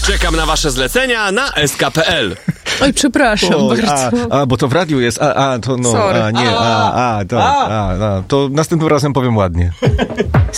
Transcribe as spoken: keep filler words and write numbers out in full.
Czekam na wasze zlecenia na s k kropka p l. Oj, przepraszam O, bardzo. a, a, bo to w radiu jest, a, a, to no, Sorry. a, nie, a, a, to, a, a, to następnym razem powiem ładnie.